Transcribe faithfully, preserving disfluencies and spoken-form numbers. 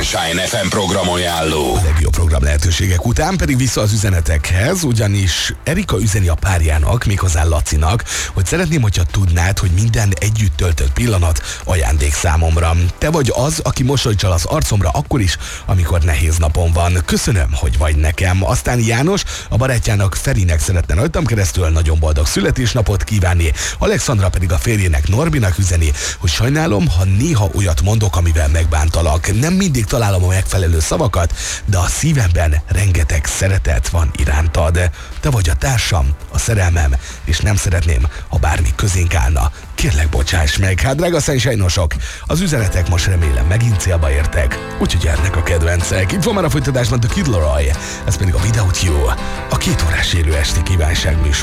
Sunshine ef em programajánló. A legjobb program lehetőségek után pedig vissza az üzenetekhez, ugyanis Erika üzeni a párjának, méghozzá Lacinak, hogy szeretném, hogyha tudnád, hogy minden együtt töltött pillanat ajándék számomra. Te vagy az, aki mosolycsal az arcomra akkor is, amikor nehéz napom van. Köszönöm, hogy vagy nekem. Aztán János a barátjának Ferinek szeretne rajtam keresztül nagyon boldog születésnapot kívánni. Alexandra pedig a férjének Norbinak üzeni, hogy sajnálom, ha néha olyat mondok, amivel megbántalak. Nem mindig találom a megfelelő szavakat, de a szívemben rengeteg szeretet van irántad. Te vagy a társam, a szerelmem, és nem szeretném, ha bármi közénk állna. Kérlek, bocsáss meg. Hát drága Sunshine-osok, az üzenetek most remélem megint célba értek, úgyhogy gyernek a kedvencek. Itt van már a folytatásban a Kid Laroi, ez pedig a Without You, a két órás élő esti kívánság műsor.